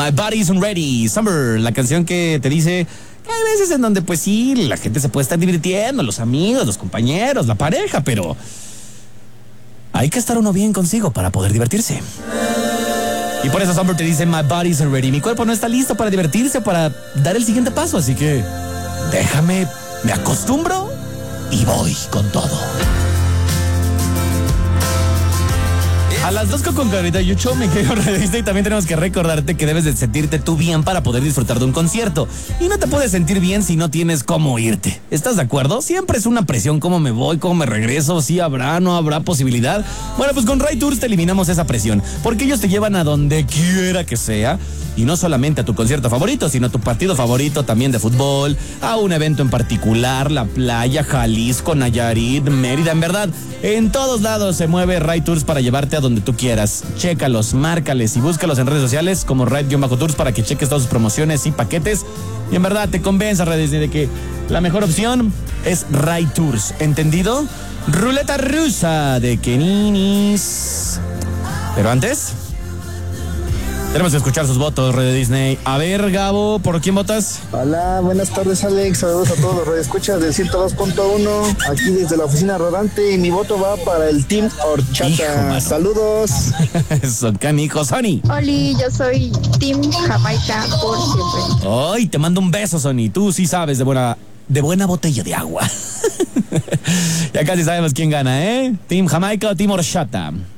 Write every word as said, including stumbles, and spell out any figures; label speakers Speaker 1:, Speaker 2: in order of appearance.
Speaker 1: My Body's Ready, Summer, la canción que te dice que hay veces en donde pues sí, la gente se puede estar divirtiendo, los amigos, los compañeros, la pareja, pero hay que estar uno bien consigo para poder divertirse. Y por eso Summer te dice, my body's ready. Mi cuerpo no está listo para divertirse, para dar el siguiente paso. Así que déjame, me acostumbro y voy con todo. A las dos con cuarenta y ocho me quedo revista y también tenemos que recordarte que debes de sentirte tú bien para poder disfrutar de un concierto. Y no te puedes sentir bien si no tienes cómo irte. ¿Estás de acuerdo? Siempre es una presión cómo me voy, cómo me regreso, si habrá, no habrá posibilidad. Bueno, pues con Ray Tours te eliminamos esa presión, porque ellos te llevan a donde quiera que sea. Y no solamente a tu concierto favorito, sino a tu partido favorito también de fútbol, a un evento en particular, la playa, Jalisco, Nayarit, Mérida, en verdad. En todos lados se mueve Ray Tours para llevarte a donde tú quieras. Chécalos, márcales y búscalos en redes sociales como Ray-Tours para que cheques todas sus promociones y paquetes. Y en verdad te convenza, redes, de que la mejor opción es Ray Tours. ¿Entendido? Ruleta rusa de Keninis. Pero antes tenemos que escuchar sus votos, Red Disney. A ver, Gabo, ¿por quién votas?
Speaker 2: Hola, buenas tardes, Alex. Saludos a todos los radioescuchas del ciento dos punto uno, aquí desde la oficina rodante. Y mi voto va para el Team Horchata. Hijo, saludos.
Speaker 1: Son canijos, Sony.
Speaker 3: Oli, yo soy Team Jamaica por siempre.
Speaker 1: Ay, te mando un beso, Sony. Tú sí sabes de buena, de buena botella de agua. Ya casi sabemos quién gana, ¿eh? Team Jamaica o Team Horchata.